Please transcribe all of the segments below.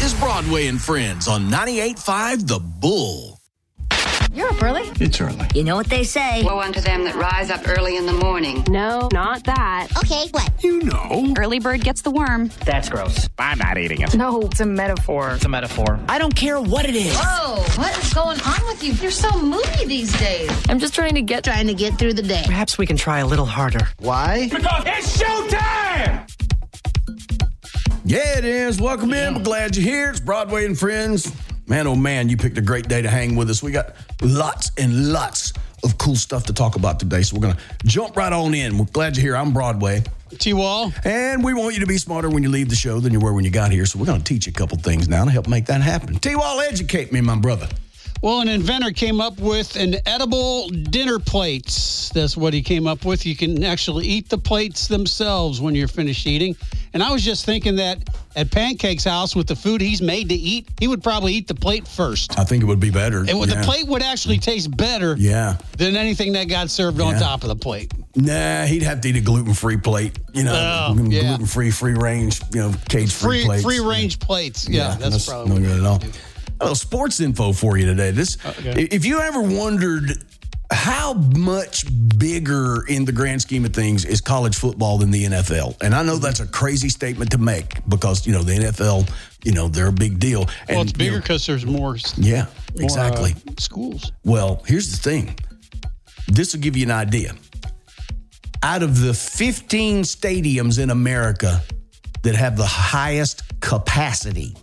is Broadway and Friends on 98.5 The Bull. You're up early? It's early. You know what they say. Woe unto them that rise up early in the morning. No, not that. Okay, what? You know. Early bird gets the worm. That's gross. I'm not eating it. No, it's a metaphor. It's a metaphor. I don't care what it is. Whoa, what is going on with you? You're so moody these days. I'm just trying to get through the day. Perhaps we can try a little harder. Why? Because it's showtime! Yeah, it is. Welcome in. We're glad you're here. It's Broadway and Friends. Man, oh man, you picked a great day to hang with us. We got lots and lots of cool stuff to talk about today, so we're going to jump right on in. We're glad you're here. I'm Broadway. T-Wall. And we want you to be smarter when you leave the show than you were when you got here, so we're going to teach you a couple things now to help make that happen. T-Wall, educate me, my brother. Well, an inventor came up with an edible dinner plates. That's what he came up with. You can actually eat the plates themselves when you're finished eating. And I was just thinking that at Pancake's house with the food he's made to eat, he would probably eat the plate first. I think it would be better. The plate would actually taste better than anything that got served on top of the plate. Nah, he'd have to eat a gluten-free plate. Gluten-free, free-range, cage-free plates. Free-range plates. Yeah, that's probably no good at all. A little sports info for you today. If you ever wondered how much bigger in the grand scheme of things is college football than the NFL, and I know that's a crazy statement to make because the NFL, they're a big deal. Well, it's bigger because there's more. Yeah, exactly. Schools. Well, here's the thing. This will give you an idea. Out of the 15 stadiums in America that have the highest capacity,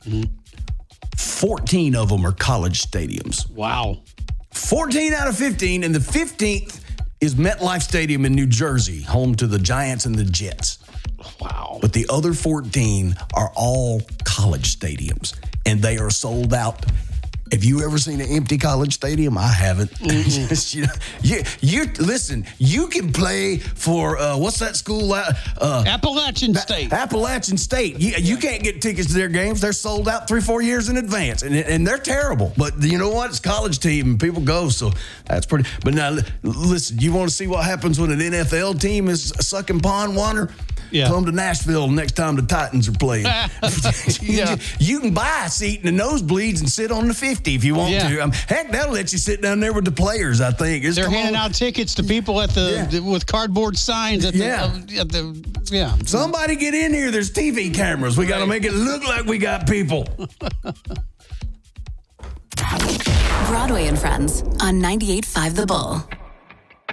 14 of them are college stadiums. Wow. 14 out of 15, and the 15th is MetLife Stadium in New Jersey, home to the Giants and the Jets. Wow. But the other 14 are all college stadiums, and they are sold out. Have you ever seen an empty college stadium? I haven't. Listen, you can play for, what's that school? Appalachian State. Appalachian State. You can't get tickets to their games. They're sold out 3-4 years in advance, and they're terrible. But you know what? It's a college team, and people go, so that's pretty. But now, listen, you want to see what happens when an NFL team is sucking pond water? Yeah. Come to Nashville next time the Titans are playing. You can buy a seat in the nosebleeds and sit on the 50 if you want to. Heck, that'll let you sit down there with the players, I think. They're handing out tickets to people at with cardboard signs at the Somebody get in here. There's TV cameras. We got to make it look like we got people. Broadway and Friends on 98.5 The Bull.